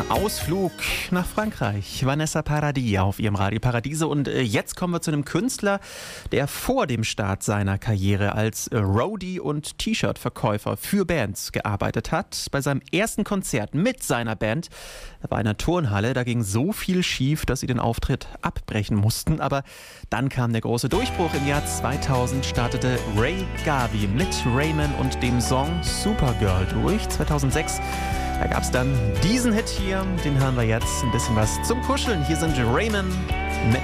Ausflug nach Frankreich. Vanessa Paradis auf ihrem Radio Paradiese. Und jetzt kommen wir zu einem Künstler, der vor dem Start seiner Karriere als Roadie und T-Shirt-Verkäufer für Bands gearbeitet hat. Bei seinem ersten Konzert mit seiner Band war in einer Turnhalle. Da ging so viel schief, dass sie den Auftritt abbrechen mussten. Aber dann kam der große Durchbruch. Im Jahr 2000 startete Ray Garvey mit Raymond und dem Song Supergirl durch. 2006 da gab es dann diesen Hit hier, den hören wir jetzt, ein bisschen was zum Kuscheln. Hier sind Raymond